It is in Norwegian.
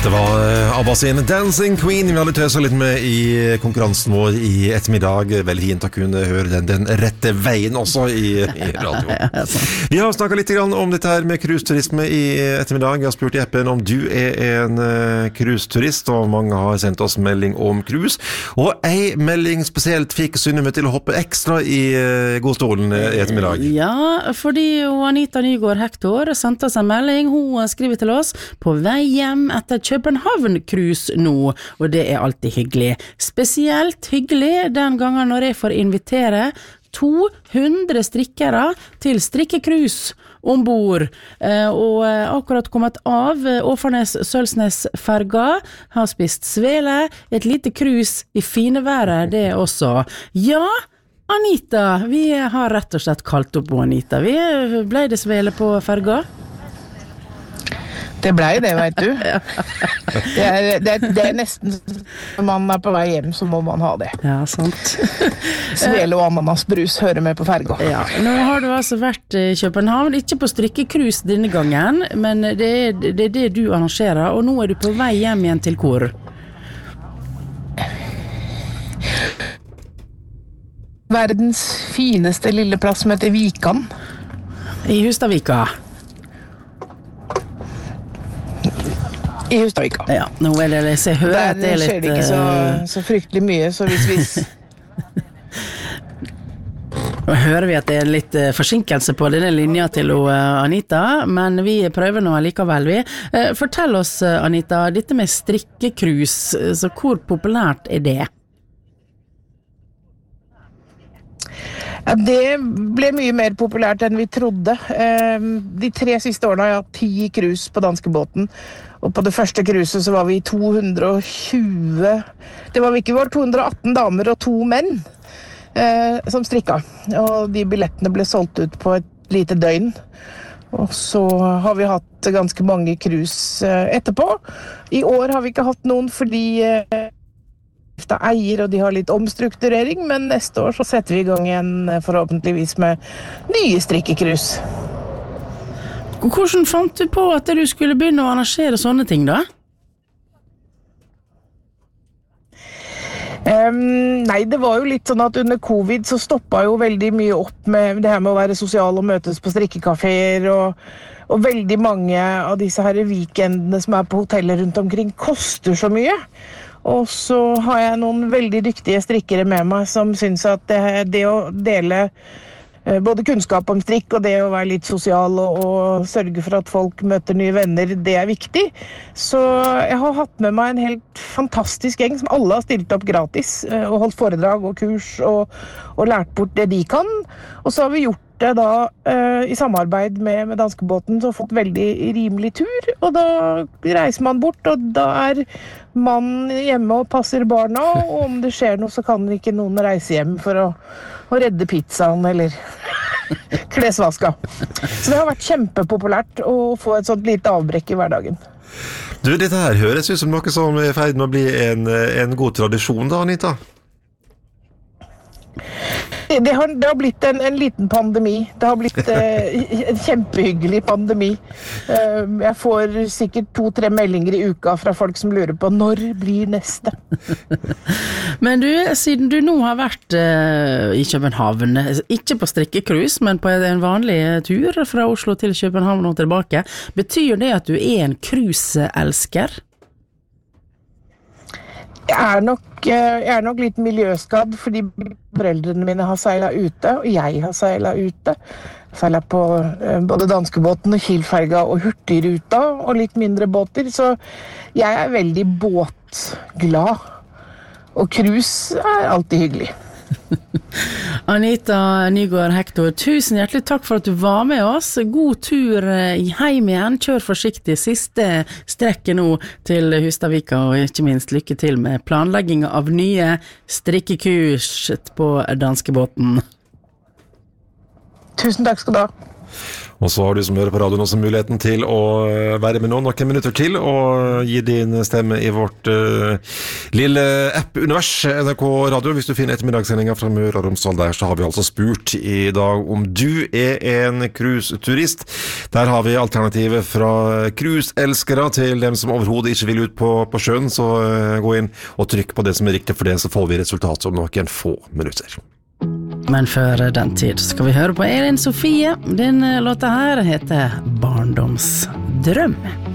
Det var ABBA sin Dancing Queen vi hadde tøset litt med i konkurransen vår i ettermiddag. Veldig fint å kunne høre den rette veien også i radio. Vi har snakket litt om dette her med cruiseturisme i ettermiddag. Jeg har spurt i appen om du en cruiseturist, og mange har sendt oss melding om cruise. Og en melding spesielt fikk Synnøve til å hoppe ekstra i godstolen i ettermiddag. Ja, fordi Anita Nygaard Hector sendte oss en melding. Hun skriver til oss på vei hjem etter København-cruise nå, og det alltid hyggelig. Spesielt hyggelig den gangen når jeg får invitere 200 strikkere til strikkecruise ombord, og akkurat kommet av Åfarnes-Sølsnes ferga, har spist svele, et lite cruise i fine været det også. Ja, Anita, vi har rett og slett kalt opp på Anita. Vi ble det svele på ferga? Det blei det, vet du. Det nesten når man på vei hjem, så må man ha det. Ja, sant. Svele og ananasbrus hører med på ferga. Ja, nå har du altså vært i København, ikke på strikkecruise denne gangen, men det det du arrangerer, og nå du på vei hjem igjen til hvor? Verdens fineste lille plass som heter Vikan. I Hustadvika. I Hustadvika. Ja, nå det jeg hører at det Der skjer det ikke så fryktelig mye, så hvis Nå hører vi at det litt forsinkelse på denne linja til Anita, men vi prøver nå likevel vi. Fortell oss, Anita, dette med strikkecruise, så hvor populært det? Ja, det ble mye mer populært enn vi trodde. De 3 siste årene har jeg hatt 10 cruise på danskebåten, og på det første cruiset så var vi 220, det var vi ikke, vi var 218 damer og 2 menn som strikka, og de billettene ble solgt ut på et lite døgn. Og så har vi hatt ganske mange cruise etterpå. I år har vi ikke hatt noen fordi eier, og de har litt omstrukturering, men neste år så setter vi i gang igjen forhåpentligvis med nye strikkecruise. Hvordan fant du på at du skulle begynne å arrangere sånne ting da? Nei, det var jo litt sånn at under covid så stoppet jo veldig mye opp med det her med å være sosial og møtes på strikkekaféer, og veldig mange av disse her weekendene som på hoteller rundt omkring koster så mye. Og så har jeg noen veldig dyktige strikkere med meg som synes at det å dele både kunnskap om strikk og det å være litt sosial og sørge for at folk møter nye venner, det viktig. Så jeg har hatt med meg en helt fantastisk gjeng som alle har stilt opp gratis og holdt foredrag og kurs og lært bort det de kan. Og så har vi gjort det da i samarbeid med danskebåten, så har fått veldig rimelig tur, og da reiser man bort, og da man hjemme og passer barna, og om det skjer noe så kan ikke noen reise hjem for å redde pizzaen eller klesvaska. Så det har vært kjempepopulært å få et sånt lite avbrekk i hverdagen. Du, dette her høres ut som noe som ferdig med å bli en god tradisjon da, Anita? Det har blitt en liten pandemi. Det har blitt en kjempehyggelig pandemi. Jeg får sikkert 2-3 meldinger i uka fra folk som lurer på når blir neste. Men du, siden du nå har vært i København, ikke på strikkecruise, men på en vanlig tur fra Oslo til København og tilbake, betyr det at du en cruiseelsker? Jeg nok litt miljøskadd, fordi foreldrene mine har seilet ute, og jeg har seilet ute. Seilet på både danskebåten og Kiel-ferga og hurtigruta, og litt mindre båter, så jeg veldig båtglad. Og cruise alltid hyggelig. Anita Nygaard Hector, tusen hjertelig takk for at du var med oss. God tur hjem igjen. Kjør forsiktig siste strekket nå til Hustadvika, og ikke minst lykke til med planlegging av nye strikkekurs på danskebåten. Tusen takk skal du ha. Og så har du som hører på radioen også muligheten til å være med noen minutter til og gi din stemme i vårt lille app-univers NRK Radio. Hvis du finner ettermiddagssendingen fra Møre og Romsdal der, så har vi altså spurt i dag om du en cruiseturist. Der har vi alternativet fra cruiseelskere til dem som overhodet ikke vil ut på sjøen, så gå inn og trykk på det som riktig for det, så får vi resultat om noen få minutter. Men før den tid skal vi høre på Elin Sofie. Din låta her heter Barndomsdrøm.